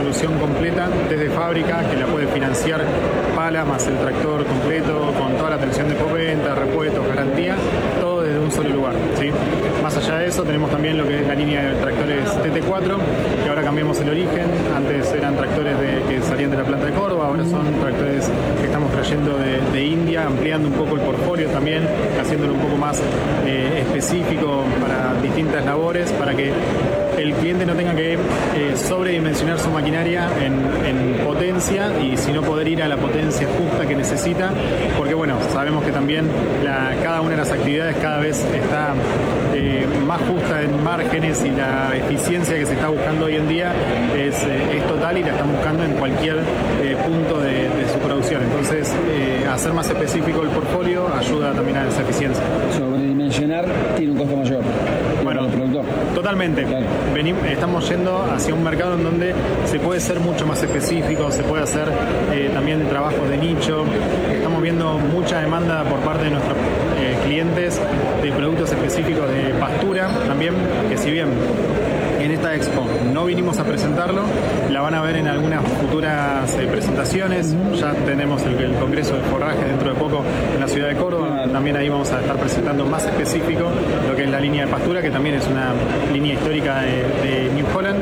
solución completa desde fábrica que la puede financiar Pala más el tractor completo con toda la atención de postventa, repuestos, garantía, todo desde un solo lugar, ¿sí? Más allá de eso tenemos también lo que es la línea de tractores TT4, que ahora cambiamos el origen. Antes eran tractores que salían de la planta de Córdoba, ahora son tractores que estamos trayendo de India, ampliando un poco el portfolio también, haciéndolo un poco más específico para distintas labores, para que el cliente no tenga que sobredimensionar su maquinaria en potencia y sino poder ir a la potencia justa que necesita, porque bueno, sabemos que también cada una de las actividades cada vez está más justa en márgenes y la eficiencia que se está buscando hoy en día es total y la están buscando en cualquier punto de su producción. Entonces, hacer más específico el portfolio ayuda también a esa eficiencia. Sobredimensionar tiene un costo mayor. Bueno, para el productor. Totalmente. Claro. Estamos yendo hacia un mercado en donde se puede ser mucho más específico, se puede hacer también trabajos de nicho. Estamos viendo mucha demanda por parte de nuestros clientes de productos específicos de pastura también, que si bien en esta expo no vinimos a presentarlo, la van a ver en algunas futuras presentaciones. Ya tenemos el Congreso de Forraje dentro de poco en la ciudad de Córdoba. También ahí vamos a estar presentando más específico lo que es la línea de pastura, que también es una línea histórica de New Holland.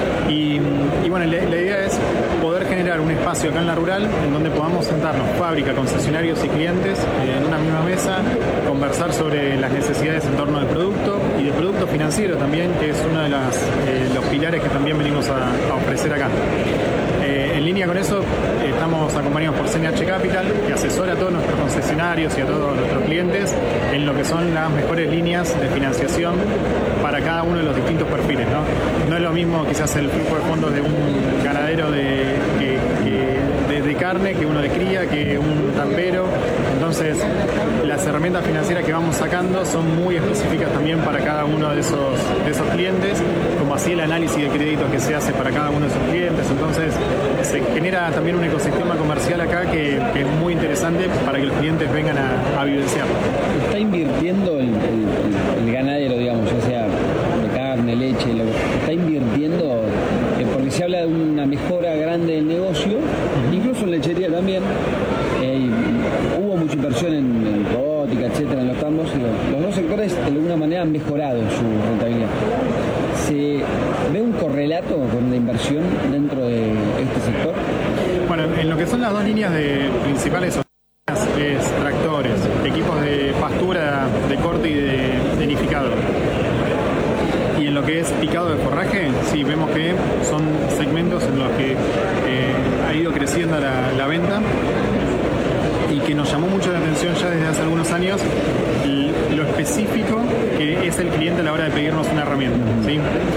Y bueno, la idea es poder generar un espacio acá en la rural en donde podamos sentarnos, fábrica, concesionarios y clientes en una misma mesa, conversar sobre las necesidades en torno al producto y del producto financiero también, que es uno de los pilares que también venimos a ofrecer acá. En línea con eso, estamos acompañados por CNH Capital, que asesora a todos nuestros concesionarios y a todos nuestros clientes en lo que son las mejores líneas de financiación para cada uno de los distintos perfiles, ¿no? No es lo mismo quizás el flujo de fondos de un ganadero de carne que uno de cría, que un tampero. Entonces, las herramientas financieras que vamos sacando son muy específicas también para cada uno de esos clientes, como así el análisis de créditos que se hace para cada uno de esos clientes. Entonces, se genera también un ecosistema comercial acá que es muy interesante para que los clientes vengan a vivenciarlo. ¿Está invirtiendo el ganadero, digamos, ya sea de carne, leche, está invirtiendo? Porque se habla de una mejora grande del negocio, incluso en lechería también. Hubo mucha inversión en robótica, etcétera, en los tambos. Los dos sectores de alguna manera han mejorado su rentabilidad. ¿Se ve un correlato con la inversión dentro de este sector? Bueno, en lo que son las dos líneas principales es tractores, equipos de pastura, de corte y de denificado. Y en lo que es picado de forraje, sí, vemos que son segmentos en los que ha ido creciendo la venta y que nos llamó mucho la atención ya desde hace algunos años lo específico que es el cliente a la hora de pedirnos una herramienta, ¿sí?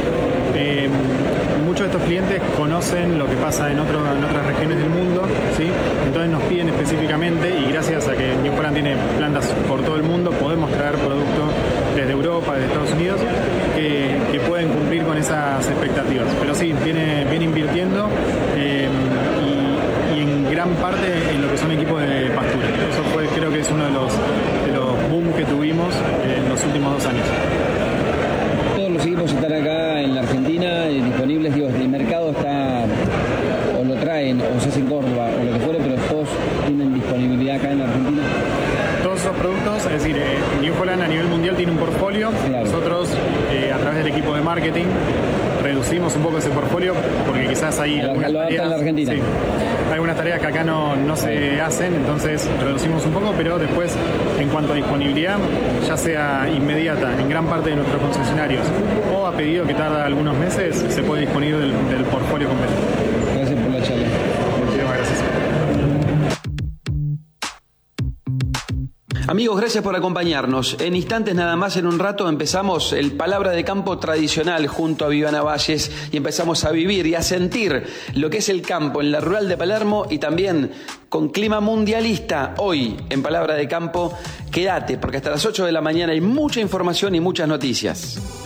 Muchos de estos clientes conocen lo que pasa en otras regiones del mundo, ¿sí? Entonces nos piden específicamente, y gracias a que New Holland tiene plantas por todo el mundo, podemos traer productos desde Europa, desde Estados Unidos, que pueden cumplir con esas expectativas. Pero sí, viene invirtiendo y en gran parte en lo que son equipos de pastura. Eso creo que es uno de los boom que tuvimos en los últimos 2 años. Todos los equipos están acá en la Argentina disponibles, digo, el mercado está, o lo traen, o se hace en Córdoba, o lo que fuera, pero todos tienen disponibilidad acá en la Argentina. Todos esos productos, es decir, New Holland a nivel mundial tiene un portfolio. Claro. Nosotros, a través del equipo de marketing, reducimos un poco ese portfolio porque quizás hay algunas tareas, en la Argentina. Sí, hay algunas tareas que acá no se hacen, entonces reducimos un poco, pero después, en cuanto a disponibilidad, ya sea inmediata en gran parte de nuestros concesionarios o a pedido que tarda algunos meses, se puede disponer del portfolio completo. Gracias por la charla. Muchísimas gracias. Amigos, gracias por acompañarnos. En instantes nada más, en un rato, empezamos el Palabra de Campo tradicional junto a Viviana Valles y empezamos a vivir y a sentir lo que es el campo en la rural de Palermo y también con clima mundialista hoy en Palabra de Campo. Quédate, porque hasta las 8 de la mañana hay mucha información y muchas noticias.